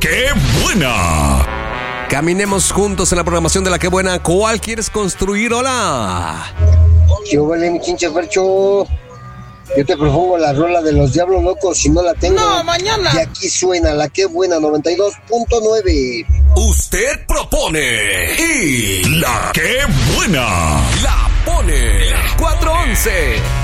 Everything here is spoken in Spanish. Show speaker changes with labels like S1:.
S1: ¡Qué buena!
S2: Caminemos juntos en la programación de La Qué Buena. ¿Cuál quieres construir? Hola.
S3: Yo vale, mi chinche Fercho. Yo te propongo la rola de los Diablos Locos, si no la tengo.
S4: No, mañana.
S3: Y aquí suena La Qué Buena 92.9.
S1: Usted propone y La Qué Buena
S2: La pone 411.